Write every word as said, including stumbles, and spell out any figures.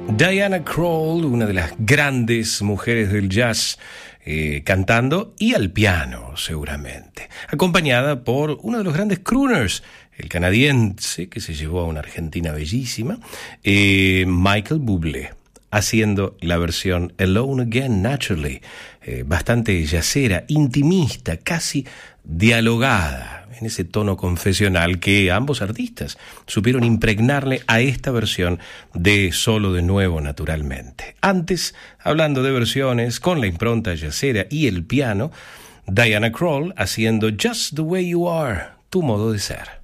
Diana Krall, una de las grandes mujeres del jazz, eh, cantando y al piano seguramente, acompañada por uno de los grandes crooners, el canadiense que se llevó a una Argentina bellísima, eh, Michael Bublé, haciendo la versión Alone Again Naturally, eh, bastante jazzera, intimista, casi dialogada, en ese tono confesional que ambos artistas supieron impregnarle a esta versión de Solo de Nuevo Naturalmente. Antes, hablando de versiones con la impronta jazzera y el piano, Diana Krall haciendo Just the Way You Are, Tu Modo de Ser.